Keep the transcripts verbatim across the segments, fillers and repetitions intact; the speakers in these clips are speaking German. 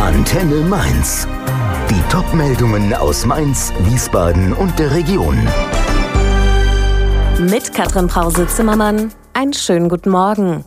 Antenne Mainz. Die Top-Meldungen aus Mainz, Wiesbaden und der Region. Mit Katrin Brause-Zimmermann. Einen schönen guten Morgen.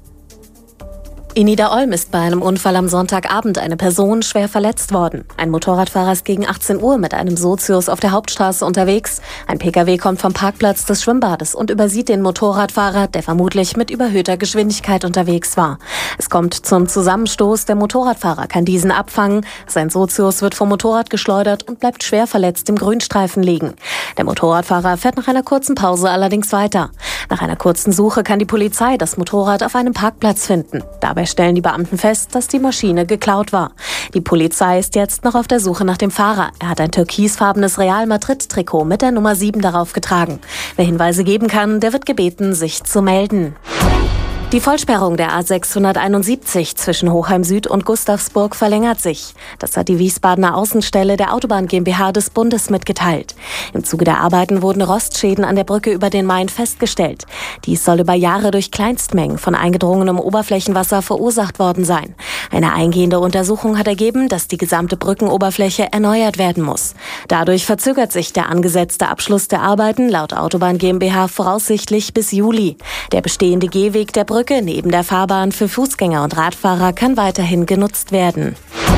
In Niederolm ist bei einem Unfall am Sonntagabend eine Person schwer verletzt worden. Ein Motorradfahrer ist gegen achtzehn Uhr mit einem Sozius auf der Hauptstraße unterwegs. Ein Pkw kommt vom Parkplatz des Schwimmbades und übersieht den Motorradfahrer, der vermutlich mit überhöhter Geschwindigkeit unterwegs war. Es kommt zum Zusammenstoß. Der Motorradfahrer kann diesen abfangen. Sein Sozius wird vom Motorrad geschleudert und bleibt schwer verletzt im Grünstreifen liegen. Der Motorradfahrer fährt nach einer kurzen Pause allerdings weiter. Nach einer kurzen Suche kann die Polizei das Motorrad auf einem Parkplatz finden. Dabei stellen die Beamten fest, dass die Maschine geklaut war. Die Polizei ist jetzt noch auf der Suche nach dem Fahrer. Er hat ein türkisfarbenes Real Madrid-Trikot mit der Nummer sieben darauf getragen. Wer Hinweise geben kann, der wird gebeten, sich zu melden. Die Vollsperrung der A sechshunderteinundsiebzig zwischen Hochheim Süd und Gustavsburg verlängert sich. Das hat die Wiesbadener Außenstelle der Autobahn GmbH des Bundes mitgeteilt. Im Zuge der Arbeiten wurden Rostschäden an der Brücke über den Main festgestellt. Dies soll über Jahre durch Kleinstmengen von eingedrungenem Oberflächenwasser verursacht worden sein. Eine eingehende Untersuchung hat ergeben, dass die gesamte Brückenoberfläche erneuert werden muss. Dadurch verzögert sich der angesetzte Abschluss der Arbeiten laut Autobahn GmbH voraussichtlich bis Juli. Der bestehende Gehweg der Brücke neben der Fahrbahn für Fußgänger und Radfahrer kann weiterhin genutzt werden.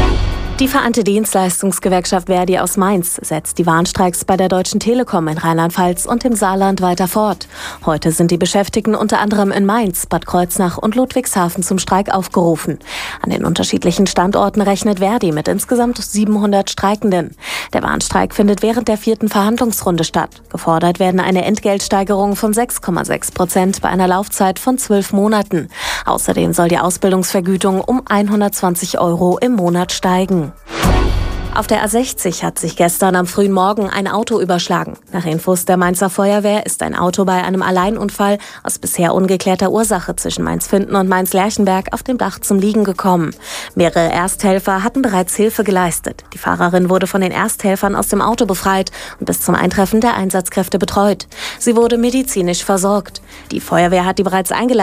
Die Vereinte Dienstleistungsgewerkschaft ver.di aus Mainz setzt die Warnstreiks bei der Deutschen Telekom in Rheinland-Pfalz und im Saarland weiter fort. Heute sind die Beschäftigten unter anderem in Mainz, Bad Kreuznach und Ludwigshafen zum Streik aufgerufen. An den unterschiedlichen Standorten rechnet ver.di mit insgesamt siebenhundert Streikenden. Der Warnstreik findet während der vierten Verhandlungsrunde statt. Gefordert werden eine Entgeltsteigerung von sechs Komma sechs Prozent bei einer Laufzeit von zwölf Monaten. Außerdem soll die Ausbildungsvergütung um hundertzwanzig Euro im Monat steigen. Auf der A sechzig hat sich gestern am frühen Morgen ein Auto überschlagen. Nach Infos der Mainzer Feuerwehr ist ein Auto bei einem Alleinunfall aus bisher ungeklärter Ursache zwischen Mainz-Fünten und Mainz-Lerchenberg auf dem Dach zum Liegen gekommen. Mehrere Ersthelfer hatten bereits Hilfe geleistet. Die Fahrerin wurde von den Ersthelfern aus dem Auto befreit und bis zum Eintreffen der Einsatzkräfte betreut. Sie wurde medizinisch versorgt. Die Feuerwehr hat die bereits eingeleiteten